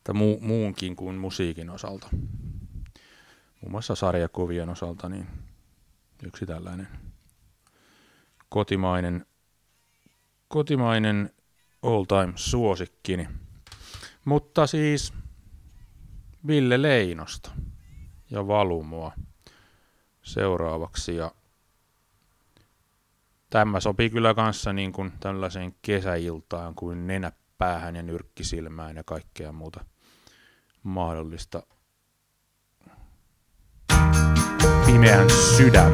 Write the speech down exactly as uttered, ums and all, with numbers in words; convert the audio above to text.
tai mu- muunkin kuin musiikin osalta. Muun muassa sarjakuvien osalta niin yksi tällainen kotimainen, kotimainen all-time suosikkini. Mutta siis Ville Leinosta ja Valumua seuraavaksi. Ja tämä sopii kyllä kanssa niin kuin tällaiseen kesäiltaan kuin nenä päähän ja nyrkki silmään ja kaikkea muuta mahdollista. Pimeän sydän.